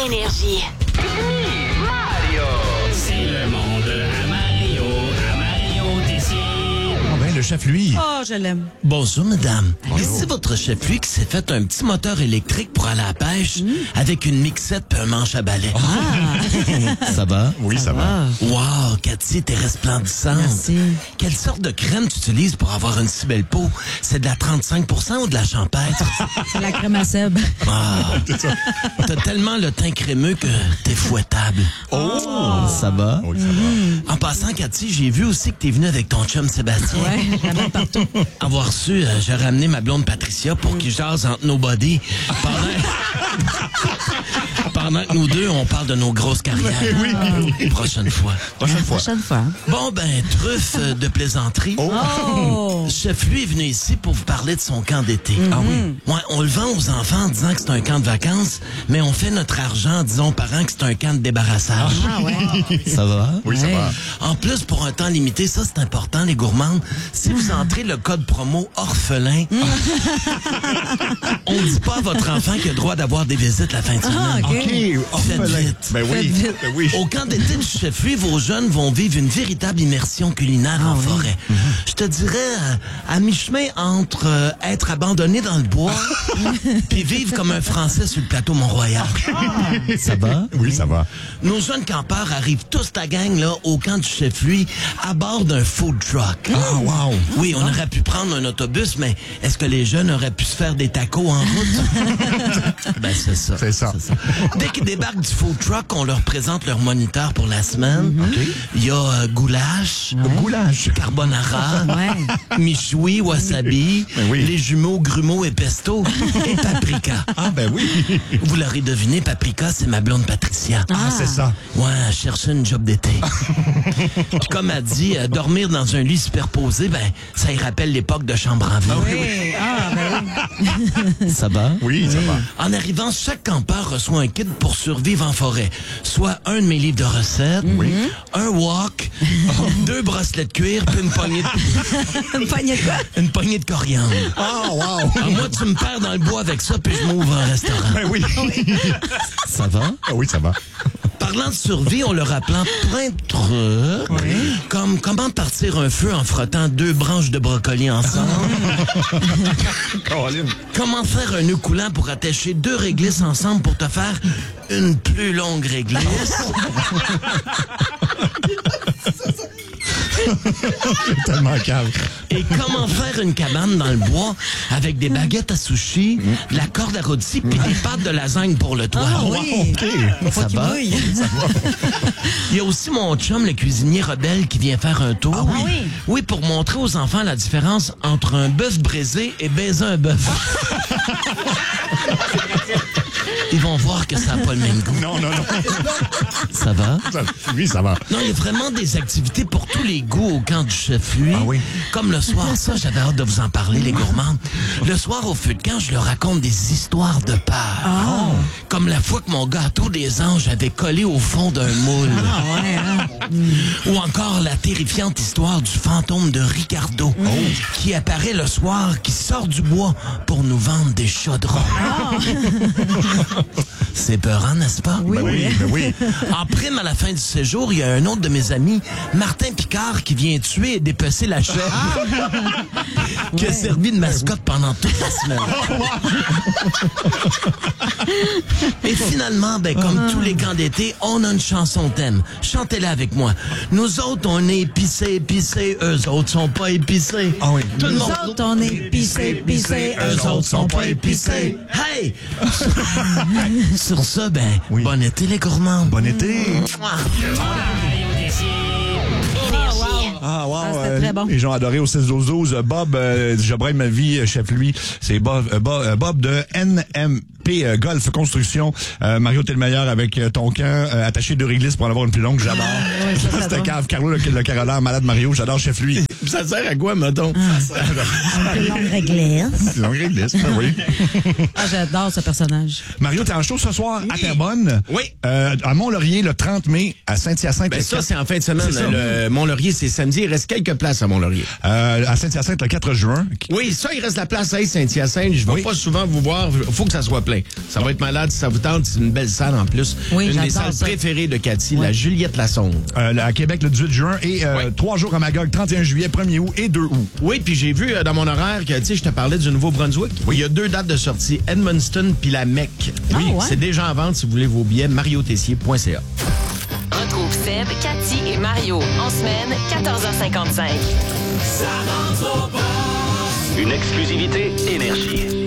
Énergie. Mario! C'est le monde à Mario Tessier. Ah ben, le chef, lui. Oh, je l'aime. Bonjour, madame. Ici votre chef, lui, qui s'est fait un petit moteur électrique pour aller à la pêche avec une mixette et un manche à balai. Ça va? Oui, ça va. Wow, Cathy, t'es resplendissante. Merci. Quelle sorte de crème tu utilises pour avoir une si belle peau? C'est de la 35% ou de la champêtre? C'est la crème à Seb. Ah, t'as tellement le teint crémeux que t'es fouettable. Oh! Ça va? Oui, ça va. En passant, Cathy, j'ai vu aussi que t'es venue avec ton chum Sébastien. Ouais, je l'amène partout. Avoir su, j'ai ramené ma blonde Patricia pour qu'il jase entre nos bodies pendant que nous deux, on parle de nos grosses carrières. Oui. Prochaine fois. Prochaine fois. Bon, ben, truffe de plaisanterie. Oh! Chef, lui, est venu ici pour vous parler de son camp d'été. Ah oui? Ouais, on le vend aux enfants en disant que c'est un camp de vacances, mais on fait notre argent en disant aux parents que c'est un camp de débarrassage. Ah ouais. Ça va? Oui, ça Ouais. va. En plus, pour un temps limité, ça c'est important, les gourmandes, si vous entrez le code promo orphelin, on ne dit pas à votre enfant qu'il a le droit d'avoir des visites la fin de semaine. OK. Faites orphelin. vite. Ben oui. Faites vite. Ben oui. Au camp d'été du chef, lui, vos jeunes vont vivre une véritable immersion culinaire en forêt. Je te dirais, à mi-chemin entre être abandonné dans le bois puis vivre comme un Français sur le plateau Mont-Royal. Ça va? Oui, ça va. Nos jeunes campeurs arrivent tous ta gang là au camp du chef lui à bord d'un food truck. Ah, wow. Oui, on aurait pu prendre un autobus, mais est-ce que les jeunes auraient pu se faire des tacos en route? Ben c'est ça. C'est ça. Dès qu'ils débarquent du food truck, on leur présente leur moniteur pour la semaine. Il y a goulash, Goulash. carbonara, Ouais. michoui, wasabi, Ben oui. les jumeaux grumeaux et pesto et paprika. Ah, ben oui. Vous l'aurez deviné, paprika, c'est ma blonde Patricia. Ah, c'est ça. Ouais, elle cherchait une job d'été. Puis comme elle dit, dormir dans un lit superposé, ben, ça y rappelle l'époque de chambre en ville. Oui. Ah, ben oui. Ça va? Oui, ça va. En arrivant, chaque campeur reçoit un kit pour survivre en forêt. Soit un de mes livres de recettes, un wok, 2 bracelets de cuir, puis Une poignée de quoi? une poignée de coriandre. Ah, wow. Ah, moi, tu me perds dans le bois avec ça, puis je m'ouvre un restaurant. Ben oui. Ça va? Ah oui, ça va. Parlant de survie, on leur apprend plein de trucs, comme comment partir un feu en frottant 2 branches de brocoli ensemble, Caroline. comment faire un nœud coulant pour attacher 2 réglisses ensemble pour te faire une plus longue réglisse, C'est tellement calme. et comment faire une cabane dans le bois avec des baguettes à sushi, de la corde à rôti puis des pâtes de lasagne pour le toit. Ah oui. OK. Ça va? Il y a aussi mon chum, le cuisinier rebelle, qui vient faire un tour. Ah oui? Oui, pour montrer aux enfants la différence entre un bœuf braisé et baiser un bœuf. Ils vont voir que ça n'a pas le même goût. Non, non, non. Ça va? Oui, ça va. Non, il y a vraiment des activités pour tous les goûts au camp du chef, lui. Ah oui? Comme le soir, ça, j'avais hâte de vous en parler, les gourmands. Le soir, au feu de camp, je leur raconte des histoires de peur. Comme la fois que mon gâteau des anges avait collé au fond d'un moule. Ah, ouais, hein? Ou encore la terrifiante histoire du fantôme de Ricardo, qui apparaît le soir, qui sort du bois pour nous vendre des chaudrons. C'est peurant, n'est-ce pas? Oui. Ben oui, ben oui. En prime, à la fin du séjour, il y a un autre de mes amis, Martin Picard, qui vient tuer et dépecer la chèvre, qui a servi de mascotte pendant toute la semaine. Et finalement, ben, comme tous les camps d'été, on a une chanson thème. Chantez-la avec moi. Nous autres, on est épicés, eux autres sont pas épicés. Ah oui. Tout le Nous monde. autres, on est épicés, Eux autres sont pas épicés. Hey! Sur ça, ben, Oui. bon été les gourmands. Bon été. Mario Tessier. Énergie. Ah, wow. Ah, c'était très bon. Les gens adorés au 16-12-12. Bob, Jobrel ma vie, chef lui. C'est Bob de NMP Golf Construction. Mario, t'es le meilleur avec ton camp. Attaché 2 réglisses pour en avoir une plus longue. J'adore. oui, ça, C'était drôle. cave. Carlo, le caroleur, malade Mario. J'adore chef lui. Ça sert à quoi, mettons? Un peu longue réglisse. C'est une réglisse, oui. Ah, j'adore ce personnage. Mario, t'es en show ce soir à Terrebonne. Oui. À Mont-Laurier, le 30 mai, à Saint-Hyacinthe. Ben le ça, 4 c'est en fin de semaine. C'est ça. Le Mont-Laurier, c'est samedi. Il reste quelques places à Mont-Laurier. À Saint-Hyacinthe, le 4 juin. Oui, ça, il reste la place à Saint-Hyacinthe. Je vais pas souvent vous voir. Faut que ça soit plein. Ça va être malade si ça vous tente. C'est une belle salle en plus. Oui, une des j'adore salles ça. préférées de Cathy, la Juliette Lassonde. À Québec, le 18 juin. Et 3 jours à Magog, 31 juillet, 1er août et 2 août. Oui, puis j'ai vu dans mon horaire que, tu sais, je te parlais du Nouveau-Brunswick. Oui. Il y a 2 dates de sortie, Edmundston puis la Mecque. Oui, ouais? c'est déjà en vente si vous voulez vos billets, mariotessier.ca. Retrouve Seb, Cathy et Mario en semaine, 14h55. Une exclusivité Énergie.